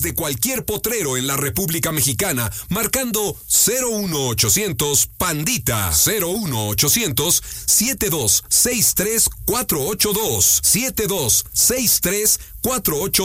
de cualquier potrero en la República Mexicana, marcando 01800 Pandita, 01800 7263 482 7263 482.